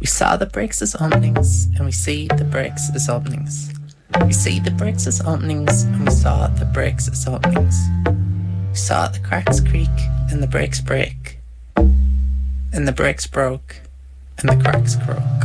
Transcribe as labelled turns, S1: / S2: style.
S1: We saw the bricks as openings, and we see the bricks as openings. We see the bricks as openings, and we saw the bricks as openings. We saw the cracks creak, and the bricks break, and the bricks broke, and the cracks croak.